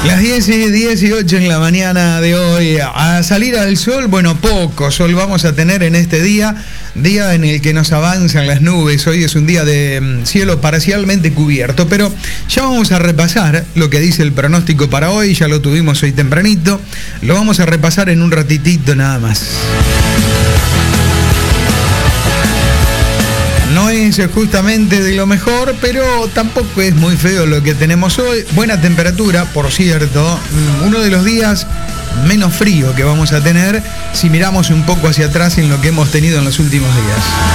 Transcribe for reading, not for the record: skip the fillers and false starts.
Las 10:18 en la mañana de hoy. A salir al sol, bueno, poco sol vamos a tener en este día en el que nos avanzan las nubes. Hoy es un día de cielo parcialmente cubierto, pero ya vamos a repasar lo que dice el pronóstico para hoy. Ya lo tuvimos hoy tempranito, lo vamos a repasar en un ratitito nada más. No es justamente de lo mejor, pero tampoco es muy feo lo que tenemos hoy. Buena temperatura, por cierto. Uno de los días menos frío que vamos a tener si miramos un poco hacia atrás en lo que hemos tenido en los últimos días.